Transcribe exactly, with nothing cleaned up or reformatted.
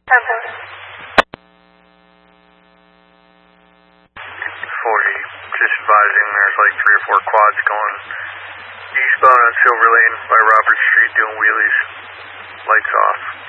ten. forty, just advising there's like three or four quads going eastbound on Silver Lane by Robert Street doing wheelies. Lights off.